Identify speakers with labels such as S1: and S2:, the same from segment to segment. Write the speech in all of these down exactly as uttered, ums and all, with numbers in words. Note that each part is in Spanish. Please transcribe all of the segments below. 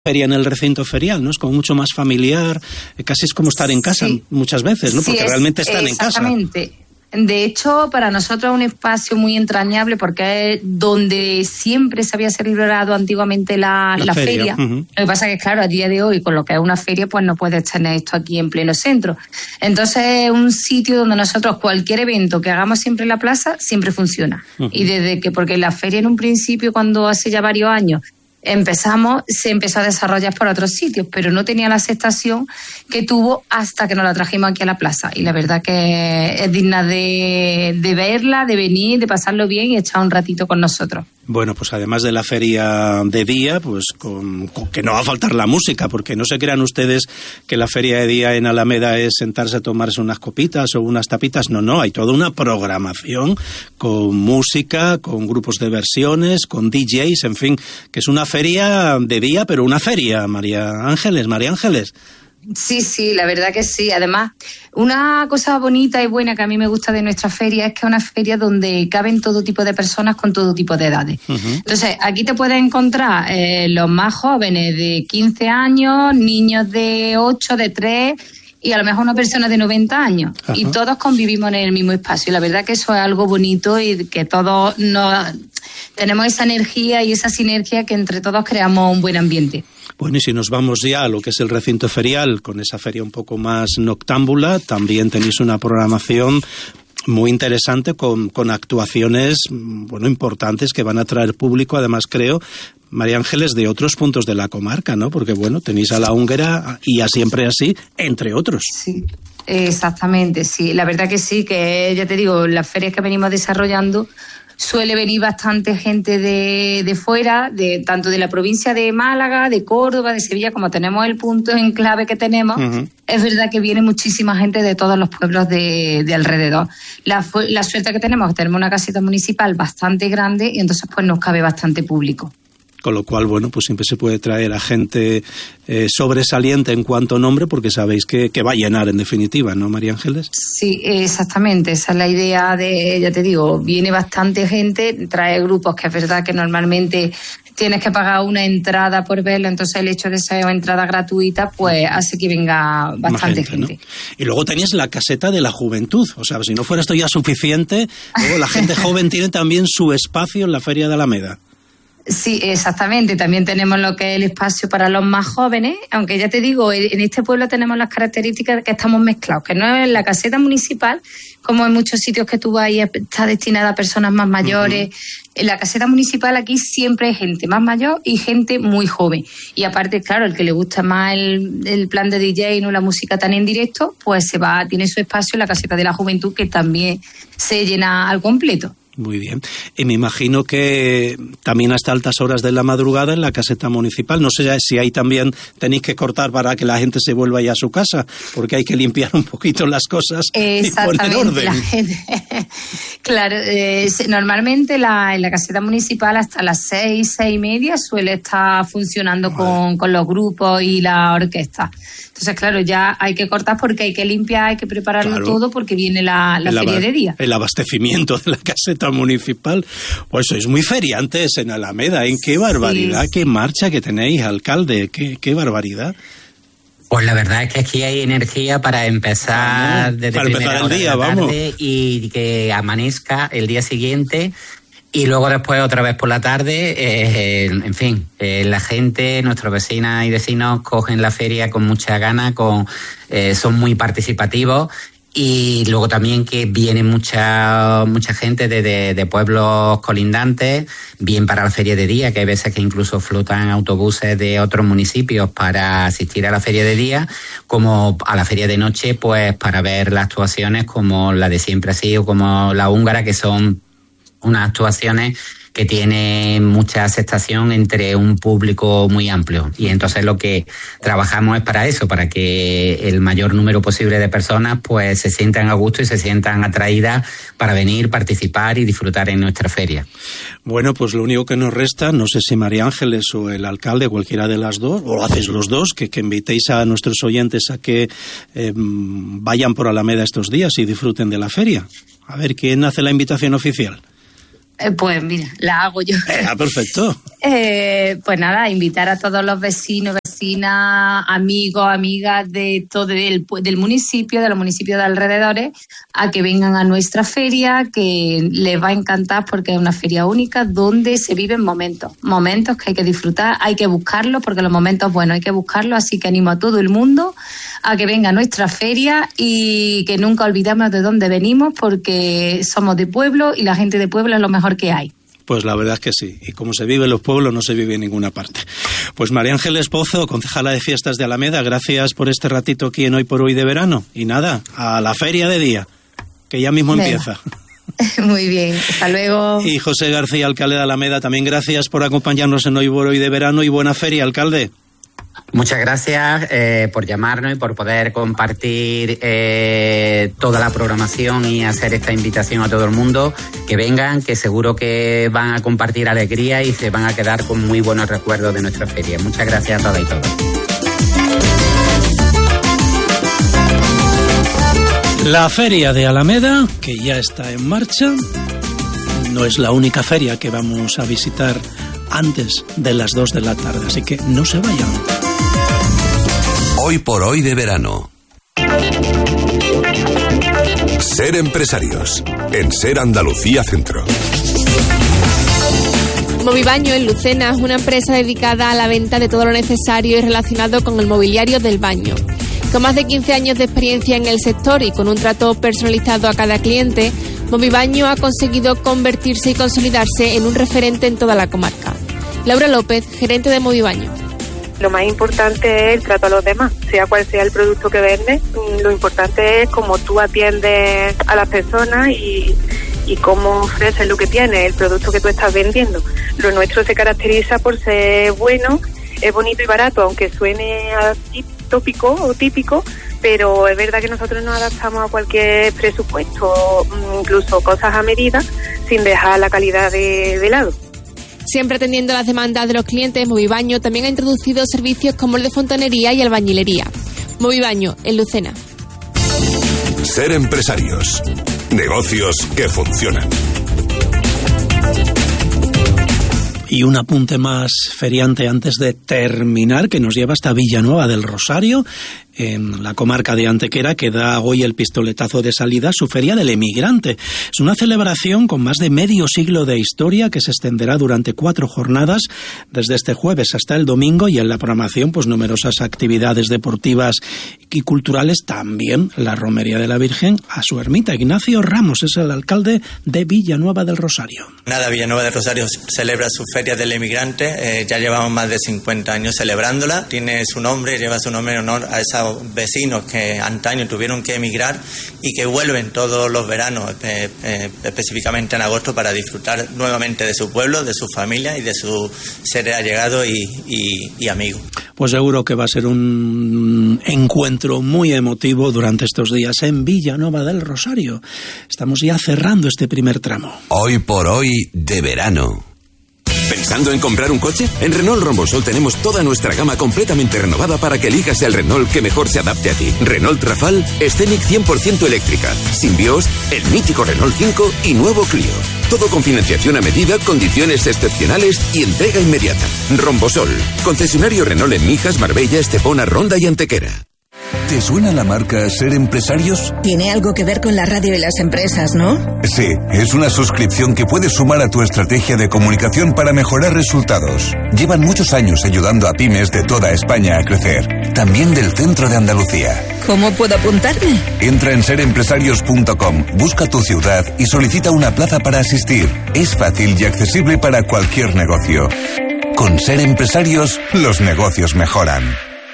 S1: feria en el recinto ferial, ¿no? Es como mucho más familiar, casi es como estar en casa sí. muchas veces, ¿no? Porque sí, es, realmente están en casa.
S2: Exactamente. De hecho, para nosotros es un espacio muy entrañable porque es donde siempre se había celebrado antiguamente la, la, la feria. feria. Uh-huh. Lo que pasa es que, claro, a día de hoy, con lo que es una feria, pues no puedes tener esto aquí en pleno centro. Entonces, es un sitio donde nosotros, cualquier evento que hagamos siempre en la plaza, siempre funciona. Uh-huh. Y desde que, porque la feria en un principio, cuando hace ya varios años, empezamos, se empezó a desarrollar por otros sitios, pero no tenía la aceptación que tuvo hasta que nos la trajimos aquí a la plaza. Y la verdad que es digna de, de verla, de venir, de pasarlo bien y echar un ratito con nosotros.
S1: Bueno, pues además de la feria de día, pues con, con que no va a faltar la música, porque no se crean ustedes que la feria de día en Alameda es sentarse a tomarse unas copitas o unas tapitas. No, no, hay toda una programación con música, con grupos de versiones, con D Js, en fin, que es una feria de día, pero una feria, María Ángeles, María Ángeles.
S2: Sí, sí, la verdad que sí. Además, una cosa bonita y buena que a mí me gusta de nuestra feria es que es una feria donde caben todo tipo de personas con todo tipo de edades. Uh-huh. Entonces, aquí te puedes encontrar eh, los más jóvenes de quince años, niños de ocho, de tres y a lo mejor una persona de noventa años. Uh-huh. Y todos convivimos en el mismo espacio. Y la verdad que eso es algo bonito y que todos nos, tenemos esa energía y esa sinergia que entre todos creamos un buen ambiente.
S1: Bueno, y si nos vamos ya a lo que es el recinto ferial, con esa feria un poco más noctámbula, también tenéis una programación muy interesante con, con actuaciones, bueno, importantes que van a traer público, además creo, María Ángeles, de otros puntos de la comarca, ¿no? Porque, bueno, tenéis a La Húngara y a Siempre Así, entre otros.
S2: Sí, exactamente, sí. La verdad que sí, que ya te digo, las ferias que venimos desarrollando suele venir bastante gente de, de fuera, de tanto de la provincia de Málaga, de Córdoba, de Sevilla, como tenemos el punto en clave que tenemos, uh-huh. Es verdad que viene muchísima gente de todos los pueblos de, de alrededor. La, la suerte que tenemos es que tenemos una caseta municipal bastante grande y entonces pues nos cabe bastante público.
S1: Con lo cual, bueno, pues siempre se puede traer a gente eh, sobresaliente en cuanto a nombre, porque sabéis que, que va a llenar en definitiva, ¿no, María Ángeles?
S2: Sí, exactamente, esa es la idea de, ya te digo, viene bastante gente, trae grupos que es verdad que normalmente tienes que pagar una entrada por verlo, entonces el hecho de ser una entrada gratuita, pues hace que venga bastante gente. gente.
S1: ¿No? Y luego tenéis la caseta de la juventud, o sea, si no fuera esto ya suficiente, luego la gente joven tiene también su espacio en la Feria de Alameda.
S2: Sí, exactamente. También tenemos lo que es el espacio para los más jóvenes, aunque ya te digo, en este pueblo tenemos las características de que estamos mezclados, que no es la caseta municipal, como en muchos sitios que tú vas y está destinada a personas más mayores. Uh-huh. En la caseta municipal aquí siempre hay gente más mayor y gente muy joven. Y aparte, claro, el que le gusta más el, el plan de D J y no la música tan en directo, pues se va, tiene su espacio en la caseta de la juventud, que también se llena al completo.
S1: Muy bien. Y me imagino que también hasta altas horas de la madrugada en la caseta municipal. No sé si ahí también tenéis que cortar para que la gente se vuelva ya a su casa, porque hay que limpiar un poquito las cosas y poner orden.
S2: La gente, claro, eh, normalmente la, en la caseta municipal hasta las seis, seis y media suele estar funcionando con, con los grupos y la orquesta. Entonces, claro, ya hay que cortar porque hay que limpiar, hay que prepararlo claro. todo porque viene la, la feria ab- de día.
S1: El abastecimiento de la caseta municipal. Pues sois muy feriantes en Alameda, ¿en qué barbaridad, sí. Qué marcha que tenéis, alcalde, qué, qué barbaridad.
S3: Pues la verdad es que aquí hay energía para empezar
S1: vamos,
S3: desde
S1: para
S3: primera
S1: empezar el
S3: hora
S1: día,
S3: de la tarde
S1: vamos.
S3: Y que amanezca el día siguiente. Y luego después otra vez por la tarde, eh, en fin, eh, la gente, nuestros vecinas y vecinos cogen la feria con mucha gana, con, eh, son muy participativos. Y luego también que viene mucha mucha gente de, de, de pueblos colindantes, bien para la feria de día, que hay veces que incluso flotan autobuses de otros municipios para asistir a la feria de día, como a la feria de noche, pues para ver las actuaciones como la de Siempre Así o como La Húngara, que son unas actuaciones que tienen mucha aceptación entre un público muy amplio. Y entonces lo que trabajamos es para eso, para que el mayor número posible de personas pues se sientan a gusto y se sientan atraídas para venir, participar y disfrutar en nuestra feria.
S1: Bueno, pues lo único que nos resta, no sé si María Ángeles o el alcalde, cualquiera de las dos, o lo hacéis los dos, que, que invitéis a nuestros oyentes a que eh, vayan por Alameda estos días y disfruten de la feria. A ver, ¿quién hace la invitación oficial?
S2: Eh, pues mira, la hago yo.
S1: Eh, ah, perfecto.
S2: Eh, pues nada, invitar a todos los vecinos, vecinas, amigos, amigas de todo el, del municipio, de los municipios de alrededores, a que vengan a nuestra feria, que les va a encantar porque es una feria única donde se viven momentos, momentos que hay que disfrutar, hay que buscarlos porque los momentos buenos hay que buscarlos, así que animo a todo el mundo a que venga a nuestra feria y que nunca olvidemos de dónde venimos porque somos de pueblo y la gente de pueblo es lo mejor que hay.
S1: Pues la verdad es que sí, y como se vive en los pueblos no se vive en ninguna parte. Pues María Ángeles Pozo, concejala de Fiestas de Alameda, gracias por este ratito aquí en Hoy por Hoy de Verano. Y nada, a la feria de día, que ya mismo Venga. empieza.
S2: Muy bien, hasta luego.
S1: Y José García, alcalde de Alameda, también gracias por acompañarnos en Hoy por Hoy de Verano y buena feria, alcalde.
S3: Muchas gracias eh, por llamarnos y por poder compartir eh, toda la programación y hacer esta invitación a todo el mundo. Que vengan, que seguro que van a compartir alegría y se van a quedar con muy buenos recuerdos de nuestra feria. Muchas gracias a todas y todos.
S1: La feria de Alameda, que ya está en marcha, no es la única feria que vamos a visitar antes de las dos de la tarde, así que no se vayan.
S4: Hoy por Hoy de Verano. Ser empresarios en Ser Andalucía Centro.
S5: Movibaño en Lucena es una empresa dedicada a la venta de todo lo necesario y relacionado con el mobiliario del baño. Con más de quince años de experiencia en el sector y con un trato personalizado a cada cliente, Movibaño ha conseguido convertirse y consolidarse en un referente en toda la comarca. Laura López, gerente de Movibaño.
S6: Lo más importante es el trato a los demás, sea cual sea el producto que vendes. Lo importante es cómo tú atiendes a las personas y, y cómo ofreces lo que tienes, el producto que tú estás vendiendo. Lo nuestro se caracteriza por ser bueno, es bonito y barato, aunque suene así tópico o típico, pero es verdad que nosotros nos adaptamos a cualquier presupuesto, incluso cosas a medida, sin dejar la calidad de, de lado.
S5: Siempre atendiendo las demandas de los clientes, Movibaño también ha introducido servicios como el de fontanería y albañilería. Movibaño, en Lucena.
S4: Ser empresarios. Negocios que funcionan.
S1: Y un apunte más feriante antes de terminar, que nos lleva hasta Villanueva del Rosario, en la comarca de Antequera, que da hoy el pistoletazo de salida a su Feria del Emigrante. Es una celebración con más de medio siglo de historia que se extenderá durante cuatro jornadas, desde este jueves hasta el domingo, y en la programación pues numerosas actividades deportivas y culturales, también la Romería de la Virgen a su ermita. Ignacio Ramos es el alcalde de Villanueva del Rosario.
S7: Nada, Villanueva del Rosario celebra su Feria del Emigrante, eh, ya llevamos más de cincuenta años celebrándola, tiene su nombre, lleva su nombre en honor a esa vecinos que antaño tuvieron que emigrar y que vuelven todos los veranos, eh, eh, específicamente en agosto, para disfrutar nuevamente de su pueblo, de su familia y de sus seres allegados y, y, y amigos.
S1: Pues seguro que va a ser un encuentro muy emotivo durante estos días en Villanueva del Rosario. Estamos ya cerrando este primer tramo.
S4: Hoy por Hoy de Verano. ¿Pensando en comprar un coche? En Renault Rombosol tenemos toda nuestra gama completamente renovada para que elijas el Renault que mejor se adapte a ti. Renault Rafale, Scenic cien por ciento eléctrica, Symbios, el mítico Renault cinco y nuevo Clio. Todo con financiación a medida, condiciones excepcionales y entrega inmediata. Rombosol, concesionario Renault en Mijas, Marbella, Estepona, Ronda y Antequera.
S8: ¿Te suena la marca Ser Empresarios?
S9: Tiene algo que ver con la radio y las empresas, ¿no?
S8: Sí, es una suscripción que puedes sumar a tu estrategia de comunicación para mejorar resultados. Llevan muchos años ayudando a pymes de toda España a crecer, también del centro de Andalucía.
S9: ¿Cómo puedo apuntarme?
S8: Entra en ser empresarios punto com, busca tu ciudad y solicita una plaza para asistir. Es fácil y accesible para cualquier negocio. Con Ser Empresarios, los negocios mejoran.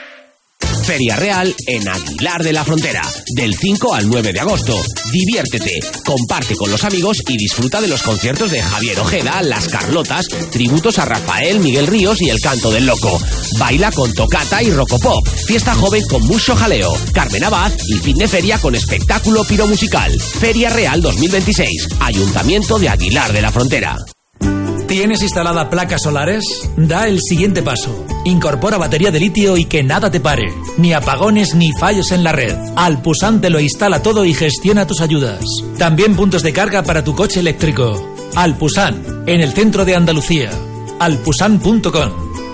S10: Feria Real en Aguilar de la Frontera, del cinco al nueve de agosto. Diviértete, comparte con los amigos y disfruta de los conciertos de Javier Ojeda, Las Carlotas, tributos a Rafael, Miguel Ríos y El Canto del Loco. Baila con tocata y rocopop, fiesta joven con mucho jaleo, Carmen Abad y fin de feria con espectáculo piromusical. Feria Real dos mil veintiséis, Ayuntamiento de Aguilar de la Frontera.
S11: ¿Tienes instalada placas solares? Da el siguiente paso. Incorpora batería de litio y que nada te pare. Ni apagones ni fallos en la red. Alpusan te lo instala todo y gestiona tus ayudas. También puntos de carga para tu coche eléctrico. Alpusan, en el centro de Andalucía. alpusan punto com.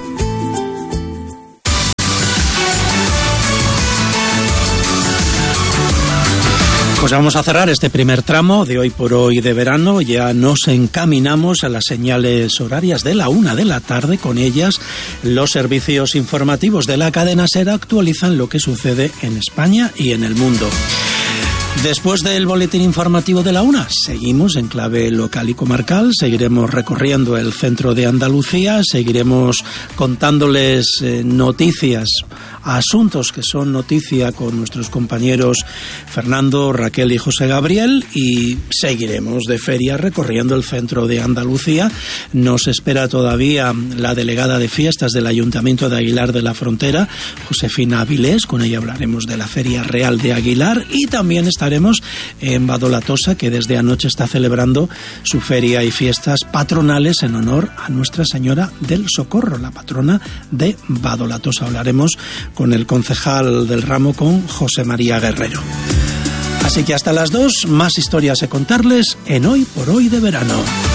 S1: Pues vamos a cerrar este primer tramo de Hoy por Hoy de verano. Ya nos encaminamos a las señales horarias de la una de la tarde. Con ellas, los servicios informativos de la cadena SER actualizan lo que sucede en España y en el mundo. Después del boletín informativo de la una, seguimos en clave local y comarcal, seguiremos recorriendo el centro de Andalucía, seguiremos contándoles eh, noticias, asuntos que son noticia con nuestros compañeros Fernando, Raquel y José Gabriel, y seguiremos de feria recorriendo el centro de Andalucía. Nos espera todavía la delegada de fiestas del Ayuntamiento de Aguilar de la Frontera, Josefina Avilés. Con ella hablaremos de la Feria Real de Aguilar, y también estaremos en Badolatosa, que desde anoche está celebrando su feria y fiestas patronales en honor a Nuestra Señora del Socorro, la patrona de Badolatosa. Hablaremos con el concejal del ramo, con José María Guerrero. Así que hasta las dos, más historias que contarles en Hoy por Hoy de verano.